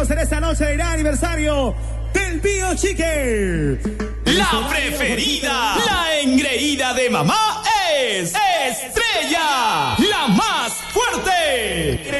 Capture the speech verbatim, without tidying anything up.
amigos, en esta noche de aniversario del Bio Chique. La preferida, la engreída de mamá es Estrella, la más fuerte.